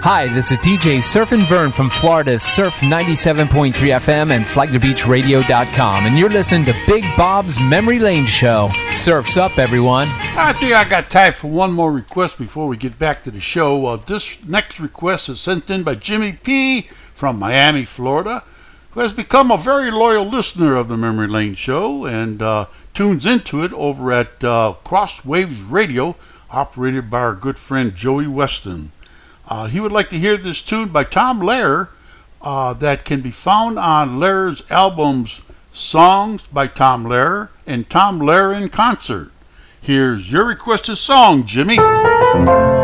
Hi, this is DJ Surfin' Vern from Florida's Surf 97.3 FM and FlaglerBeachRadio.com, and you're listening to Big Bob's Memory Lane Show. Surf's up, everyone. I think I got time for one more request before we get back to the show. This next request is sent in by Jimmy P. from Miami, Florida, who has become a very loyal listener of the Memory Lane Show and tunes into it over at Crosswaves Radio, operated by our good friend Joey Weston. He would like to hear this tune by Tom Lehrer that can be found on Lehrer's albums Songs by Tom Lehrer and Tom Lehrer in Concert. Here's your requested song, Jimmy.